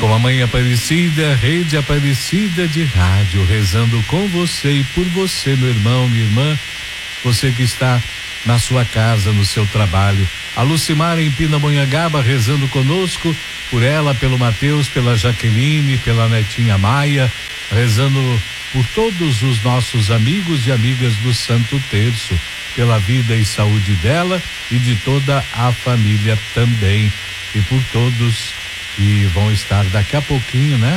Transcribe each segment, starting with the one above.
Com a Mãe Aparecida, Rede Aparecida de Rádio, rezando com você e por você, meu irmão, minha irmã, você que está na sua casa, no seu trabalho. A Lucimar em Pindamonhangaba rezando conosco, por ela, pelo Mateus, pela Jaqueline, pela netinha Maia, rezando por todos os nossos amigos e amigas do Santo Terço, pela vida e saúde dela e de toda a família também, e por todos que vão estar daqui a pouquinho, né?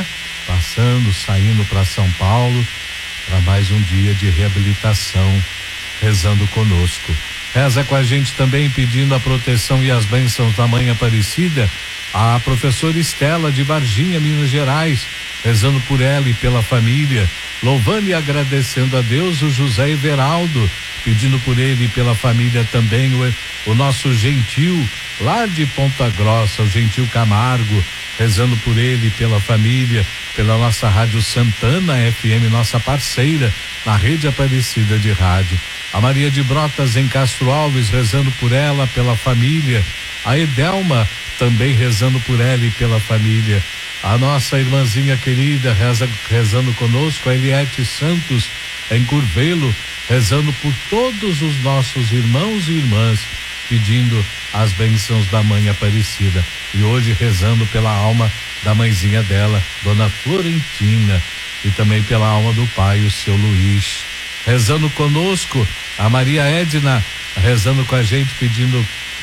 Saindo para São Paulo, para mais um dia de reabilitação, rezando conosco. Reza com a gente também, pedindo a proteção e as bênçãos da Mãe Aparecida, a professora Estela de Varginha, Minas Gerais, rezando por ela e pela família, louvando e agradecendo a Deus. O José Everaldo, pedindo por ele e pela família também, o nosso Gentil, lá de Ponta Grossa, o Gentil Camargo, rezando por ele e pela família, pela nossa Rádio Santana FM, nossa parceira na Rede Aparecida de Rádio. A Maria de Brotas em Castro Alves, rezando por ela, pela família. A Edelma também rezando por ela e pela família. A nossa irmãzinha querida rezando conosco, a Eliette Santos em Curvelo, rezando por todos os nossos irmãos e irmãs, pedindo as bênçãos da Mãe Aparecida. E hoje rezando pela alma da mãezinha dela, Dona Florentina, e também pela alma do pai, o seu Luiz. Rezando conosco, a Maria Edna, rezando com a gente, pedindo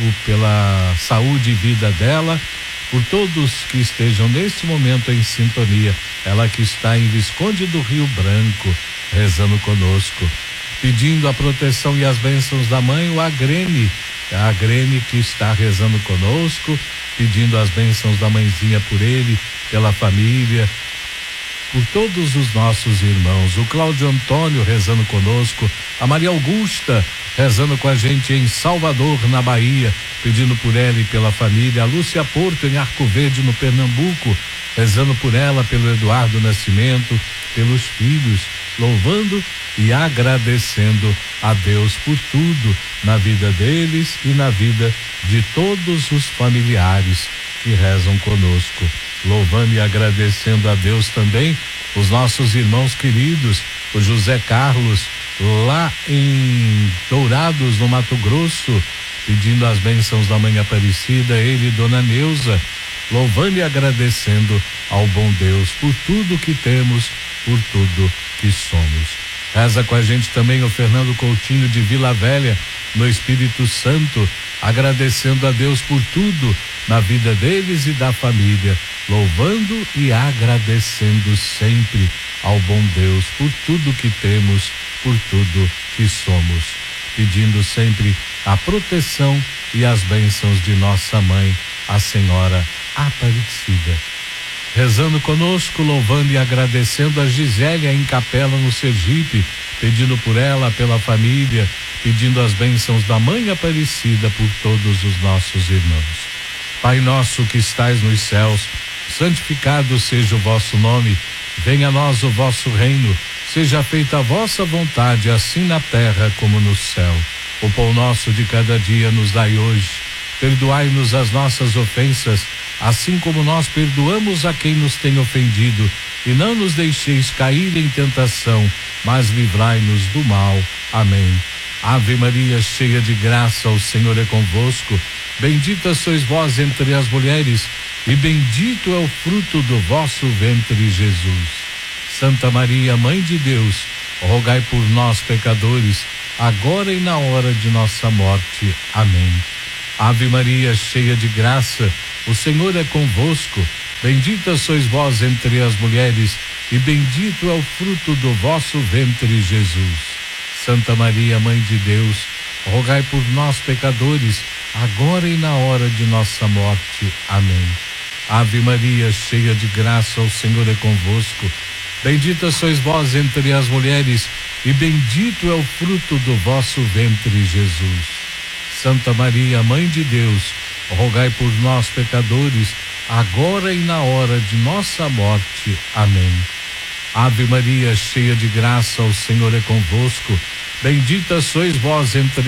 pela saúde e vida dela, por todos que estejam neste momento em sintonia. Ela que está em Visconde do Rio Branco, rezando conosco, pedindo a proteção e as bênçãos da mãe, o Agrene que está rezando conosco, pedindo as bênçãos da mãezinha por ele, pela família, por todos os nossos irmãos. O Cláudio Antônio rezando conosco, a Maria Augusta rezando com a gente em Salvador, na Bahia, pedindo por ela e pela família. A Lúcia Porto em Arco Verde, no Pernambuco, rezando por ela, pelo Eduardo Nascimento, pelos filhos, louvando e agradecendo a Deus por tudo na vida deles e na vida de todos os familiares que rezam conosco, louvando e agradecendo a Deus também os nossos irmãos queridos, o José Carlos lá em Dourados, no Mato Grosso, pedindo as bênçãos da Mãe Aparecida, ele e Dona Neuza, louvando e agradecendo ao bom Deus por tudo que temos, por tudo que somos. Reza com a gente também o Fernando Coutinho de Vila Velha, no Espírito Santo, agradecendo a Deus por tudo na vida deles e da família, louvando e agradecendo sempre ao bom Deus por tudo que temos, por tudo que somos, pedindo sempre a proteção e as bênçãos de nossa mãe, a Senhora Aparecida. Rezando conosco, louvando e agradecendo a Gisélia em Capela, no Sergipe, pedindo por ela, pela família, pedindo as bênçãos da Mãe Aparecida por todos os nossos irmãos. Pai nosso que estais nos céus, santificado seja o vosso nome, venha a nós o vosso reino, seja feita a vossa vontade, assim na terra como no céu. O pão nosso de cada dia nos dai hoje, perdoai-nos as nossas ofensas, assim como nós perdoamos a quem nos tem ofendido, e não nos deixeis cair em tentação, mas livrai-nos do mal. Amém. Ave Maria, cheia de graça, o Senhor é convosco, bendita sois vós entre as mulheres, e bendito é o fruto do vosso ventre, Jesus. Santa Maria, Mãe de Deus, rogai por nós, pecadores, agora e na hora de nossa morte. Amém. Ave Maria, cheia de graça, o Senhor é convosco, bendita sois vós entre as mulheres, e bendito é o fruto do vosso ventre, Jesus. Santa Maria, Mãe de Deus, rogai por nós, pecadores, agora e na hora de nossa morte. Amém. Ave Maria, cheia de graça, o Senhor é convosco, bendita sois vós entre as mulheres, e bendito é o fruto do vosso ventre, Jesus. Santa Maria, Mãe de Deus, rogai por nós, pecadores, agora e na hora de nossa morte. Amém. Ave Maria, cheia de graça, o Senhor é convosco, bendita sois vós entre